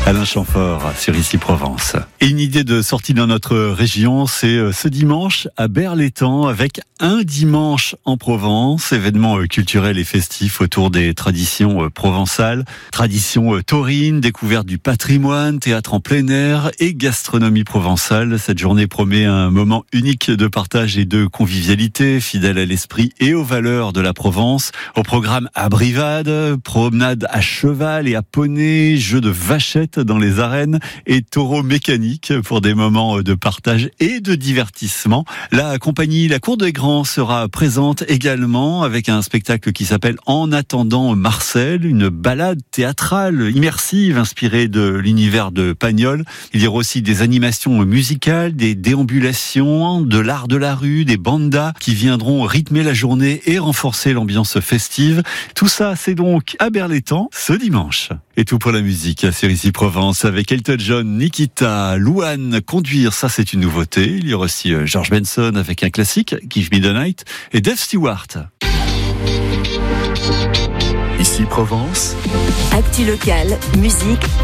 Alain Chamfort sur Ici Provence. Et une idée de sortie dans notre région, c'est ce dimanche à Berlétan avec un dimanche en Provence, événement culturel et festif autour des traditions provençales, traditions taurines, découverte du patrimoine, théâtre en plein air et gastronomie provençale. Cette journée promet un moment unique de partage et de convivialité, fidèle à l'esprit et aux valeurs de la Provence. Au programme abrivade, promenade à cheval et à poney, jeux de vachettes dans les arènes et taureaux mécaniques pour des moments de partage et de divertissement. La compagnie La Cour des Grands sera présente également avec un spectacle qui s'appelle En attendant Marcel, une balade théâtrale immersive inspirée de l'univers de Pagnol. Il y aura aussi des animations musicales, des déambulations, de l'art de la rue, des bandas qui viendront rythmer la journée et renforcer l'ambiance festive. Tout ça, c'est donc à Berlétan ce dimanche. Et tout pour la musique sur Ici Provence avec Elton John, Nikita, Louane, Conduire, ça c'est une nouveauté. Il y aura aussi George Benson avec un classique, Give Me the Night, et Dave Stewart. Ici Provence. Actu locale, musique,